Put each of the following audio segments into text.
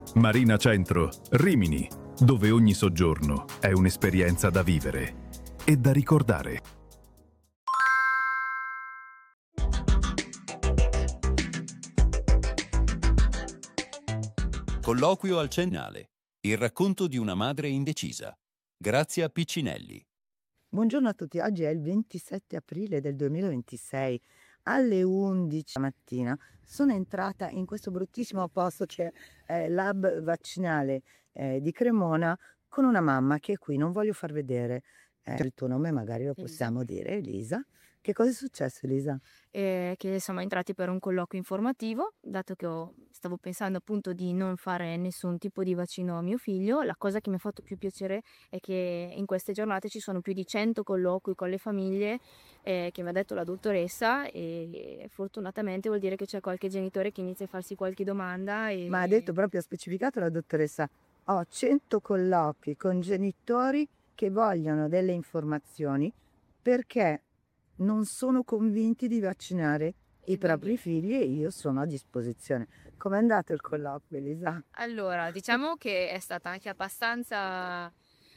Marina Centro, Rimini, dove ogni soggiorno è un'esperienza da vivere e da ricordare. Colloquio al Cennale. Il racconto di una madre indecisa. Grazia Piccinelli. Buongiorno a tutti, oggi è il 27 aprile del 2026. Alle 11 mattina sono entrata in questo bruttissimo posto che è l'hub vaccinale di Cremona con una mamma che è qui, non voglio far vedere il tuo nome, magari lo possiamo dire, Elisa. Che cosa è successo, Elisa? Che siamo entrati per un colloquio informativo, dato che stavo pensando appunto di non fare nessun tipo di vaccino a mio figlio. La cosa che mi ha fatto più piacere è che in queste giornate ci sono più di 100 colloqui con le famiglie che mi ha detto la dottoressa, e fortunatamente vuol dire che c'è qualche genitore che inizia a farsi qualche domanda. Ma ha detto proprio, ha specificato la dottoressa, ho 100 colloqui con genitori che vogliono delle informazioni perché non sono convinti di vaccinare i propri figli e io sono a disposizione. Com'è andato il colloquio, Elisa? Allora, diciamo che è stata anche abbastanza...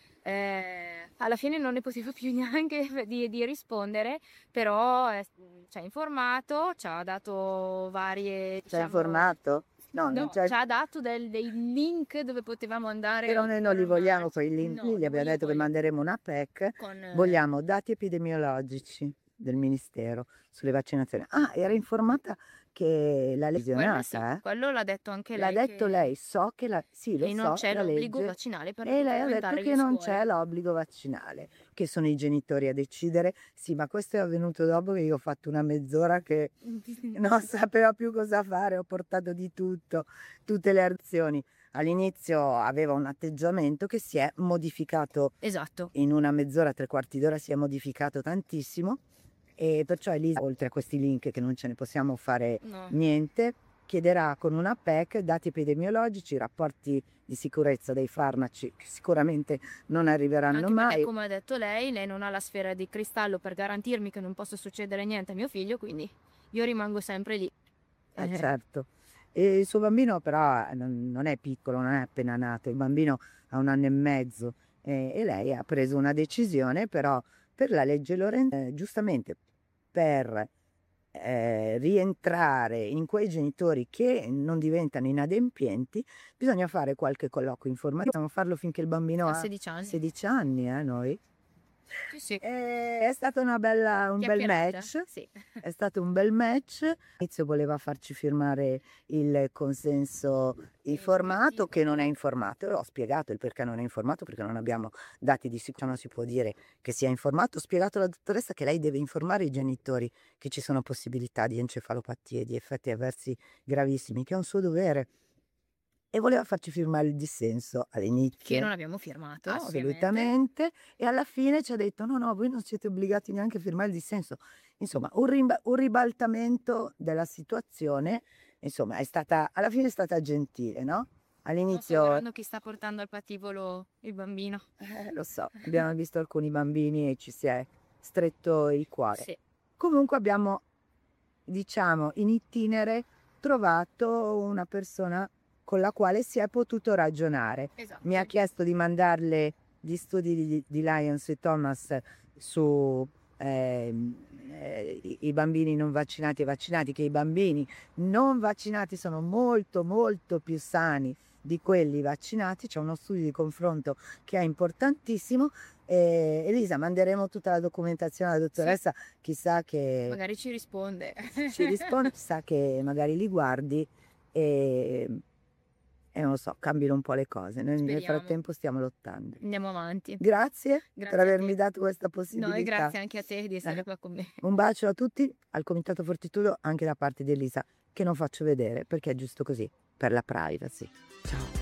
alla fine non ne potevo più neanche di rispondere, però ci ha informato, ci ha dato varie... Ci ha informato? No, non c'è... ci ha dato dei link dove potevamo andare. Però noi non li vogliamo quei link, No, gli abbiamo detto che manderemo una PEC, vogliamo dati epidemiologici del Ministero sulle vaccinazioni. Ah, era informata che la lesionata, quello l'ha detto anche l'ha lei. detto lei, so che sì, lo e so, non c'è la l'obbligo legge. vaccinale per E lei ha detto frequentare che le non scuole. c'è l'obbligo vaccinale, che sono i genitori a decidere. Sì, ma questo è avvenuto dopo che io ho fatto una mezz'ora che non sapeva più cosa fare, ho portato di tutto, tutte le azioni. All'inizio aveva un atteggiamento che si è modificato. Esatto. In una mezz'ora, tre quarti d'ora si è modificato tantissimo, e perciò Elisa, oltre a questi link che non ce ne possiamo fare niente, chiederà con una PEC dati epidemiologici, rapporti di sicurezza dei farmaci che sicuramente non arriveranno Anche mai. perché, come ha detto lei non ha la sfera di cristallo per garantirmi che non possa succedere niente a mio figlio, quindi io rimango sempre lì. Certo. E il suo bambino però non è piccolo, non è appena nato, il bambino ha 1 anno e mezzo, e lei ha preso una decisione, però per la legge Lorenzin, giustamente per rientrare in quei genitori che non diventano inadempienti, bisogna fare qualche colloquio informativo, possiamo farlo finché il bambino ha 16 anni. 16 anni, noi. Sì. È stato un bel match. Sì. È stato un bel match. All'inizio voleva farci firmare il consenso informato, che non è informato. Ho spiegato il perché non è informato, perché non abbiamo dati di sicurezza, non si può dire che sia informato. Ho spiegato alla dottoressa che lei deve informare i genitori che ci sono possibilità di encefalopatie, di effetti avversi gravissimi, che è un suo dovere. E voleva farci firmare il dissenso all'inizio. Che non abbiamo firmato, assolutamente. E alla fine ci ha detto no, voi non siete obbligati neanche a firmare il dissenso. Insomma, un ribaltamento della situazione. Insomma, alla fine è stata gentile, no? All'inizio... Non so chi sta portando al patibolo il bambino. Lo so, abbiamo visto alcuni bambini e ci si è stretto il cuore. Sì. Comunque abbiamo, diciamo, in itinere trovato una persona con la quale si è potuto ragionare. Esatto. Mi ha chiesto di mandarle gli studi di Lyons e Thomas su i bambini non vaccinati e vaccinati, che i bambini non vaccinati sono molto molto più sani di quelli vaccinati. C'è uno studio di confronto che è importantissimo. Elisa, manderemo tutta la documentazione alla dottoressa, sì. Chissà che magari ci risponde, chissà che magari li guardi e non lo so, cambino un po' le cose. Noi nel frattempo stiamo lottando. Andiamo avanti. Grazie per avermi dato questa possibilità. No, e grazie anche a te di essere qua con me. Un bacio a tutti, al Comitato Fortitudo, anche da parte di Elisa, che non faccio vedere perché è giusto così, per la privacy. Ciao.